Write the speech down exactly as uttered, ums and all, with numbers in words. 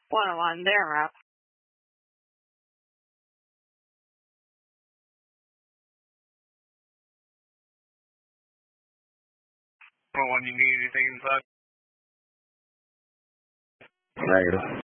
Well, on their app. Well, when you need anything inside? Negative.